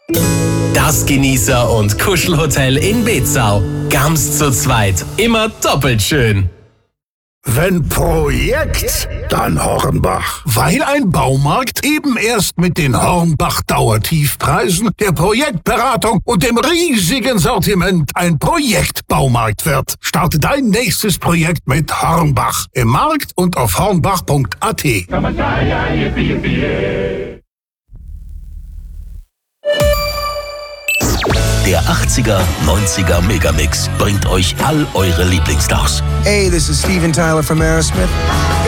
Das Genießer- und Kuschelhotel in Bezau. Ganz zu zweit. Immer doppelt schön. Wenn Projekt, dann Hornbach. Weil ein Baumarkt eben erst mit den Hornbach-Dauertiefpreisen, der Projektberatung und dem riesigen Sortiment ein Projektbaumarkt wird. Starte dein nächstes Projekt mit Hornbach. Im Markt und auf hornbach.at. Der 80er, 90er Megamix bringt euch all eure Lieblingsstars. Hey, this is Steven Tyler from Aerosmith.